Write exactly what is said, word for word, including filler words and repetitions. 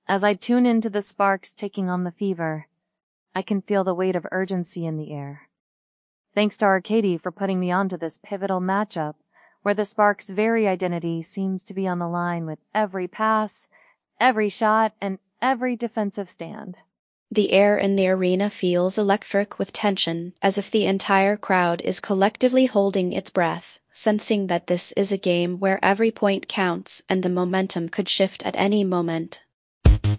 As I tune into the sparks taking on the fever, I can feel the weight of urgency in the air. Thanks to Arcady for putting me onto this pivotal matchup, where the Sparks' very identity seems to be on the line with every pass, every shot, and every defensive stand. The air in the arena feels electric with tension, as if the entire crowd is collectively holding its breath, sensing that this is a game where every point counts and the momentum could shift at any moment.